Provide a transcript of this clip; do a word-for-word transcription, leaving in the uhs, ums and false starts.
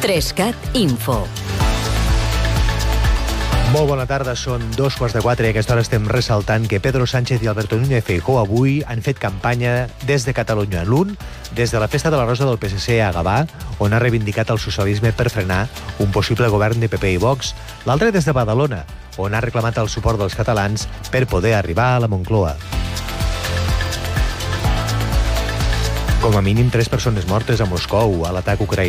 Trescat Info. Molt bona tarda, són dos quarts de quatre i a aquesta hora estem ressaltant que Pedro Sánchez i Alberto Núñez Feijóo avui han fet campanya des de Catalunya. L'un, des de la Festa de la Rosa del P S C a Gavà, on ha reivindicat el socialisme per frenar un possible govern de P P i Vox. L'altre des de Badalona, on ha reclamat el suport dels catalans per poder arribar a la Moncloa. Com a mínim tres persones mortes a Moscou a l'atac ucraïnès